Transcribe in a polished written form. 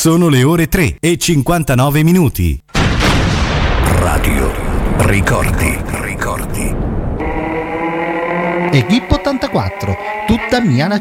Sono le ore 3:59. Radio Ricordi. Equipo 84, tutta mia